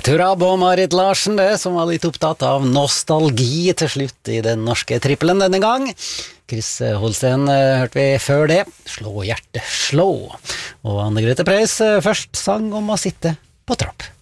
Turab og Marit Larsen, det som var litt opptatt av nostalgi til slutt i den norske trippelen denne gang. Chris Holsten hørte vi før det, Slå hjertet slå. Og Anne Grete Preus først sang om å sitte på trapp.